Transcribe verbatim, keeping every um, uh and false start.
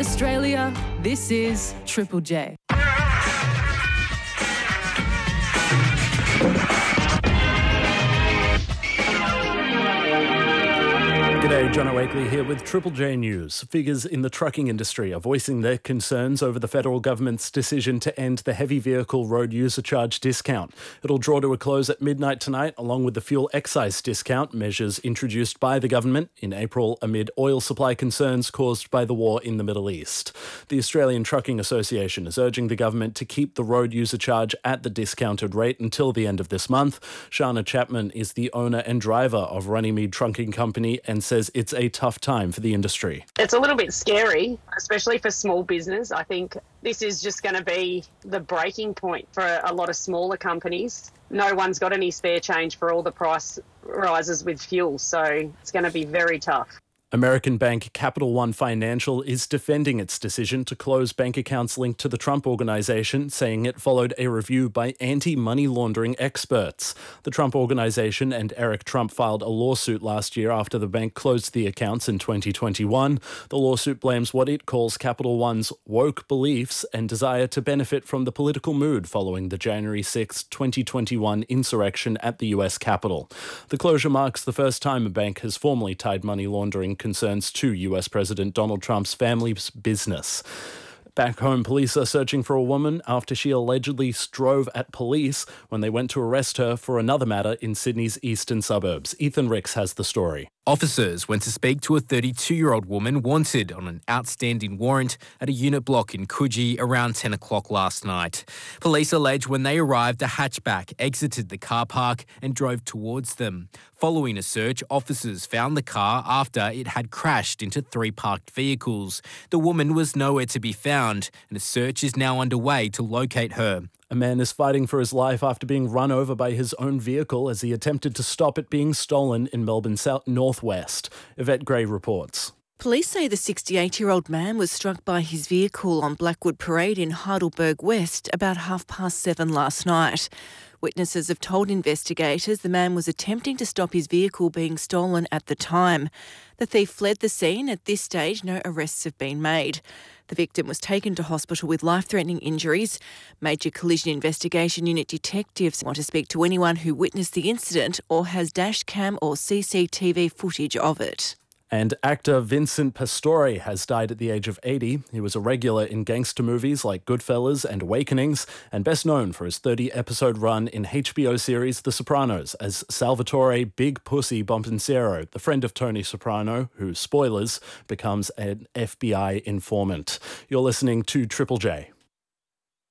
Australia, this is Triple J. G'day, John Wakely here with Triple J News. Figures in the trucking industry are voicing their concerns over the federal government's decision to end the heavy vehicle road user charge discount. It'll draw to a close at midnight tonight, along with the fuel excise discount measures introduced by the government in April amid oil supply concerns caused by the war in the Middle East. The Australian Trucking Association is urging the government to keep the road user charge at the discounted rate until the end of this month. Shana Chapman is the owner and driver of Runnymede Trucking Company and says it's a tough time for the industry. It's a little bit scary, especially for small business. I think this is just going to be the breaking point for a lot of smaller companies. No one's got any spare change for all the price rises with fuel, so it's going to be very tough. American bank Capital One Financial is defending its decision to close bank accounts linked to the Trump Organization, saying it followed a review by anti-money laundering experts. The Trump Organization and Eric Trump filed a lawsuit last year after the bank closed the accounts in twenty twenty-one. The lawsuit blames what it calls Capital One's woke beliefs and desire to benefit from the political mood following the January sixth, twenty twenty-one insurrection at the U S Capitol. The closure marks the first time a bank has formally tied money laundering concerns to U S President Donald Trump's family's business. Back home, police are searching for a woman after she allegedly drove at police when they went to arrest her for another matter in Sydney's eastern suburbs. Ethan Ricks has the story. Officers went to speak to a thirty-two-year-old woman wanted on an outstanding warrant at a unit block in Coogee around ten o'clock last night. Police allege when they arrived, a hatchback exited the car park and drove towards them. Following a search, officers found the car after it had crashed into three parked vehicles. The woman was nowhere to be found, and a search is now underway to locate her. A man is fighting for his life after being run over by his own vehicle as he attempted to stop it being stolen in Melbourne's south northwest. Yvette Gray reports. Police say the sixty-eight-year-old man was struck by his vehicle on Blackwood Parade in Heidelberg West about half past seven last night. Witnesses have told investigators the man was attempting to stop his vehicle being stolen at the time. The thief fled the scene. At this stage, no arrests have been made. The victim was taken to hospital with life-threatening injuries. Major Collision Investigation Unit detectives want to speak to anyone who witnessed the incident or has dash cam or C C T V footage of it. And actor Vincent Pastore has died at the age of eighty. He was a regular in gangster movies like Goodfellas and Awakenings, and best known for his thirty-episode run in H B O series The Sopranos as Salvatore Big Pussy Bonpensiero, the friend of Tony Soprano, who, spoilers, becomes an F B I informant. You're listening to Triple J.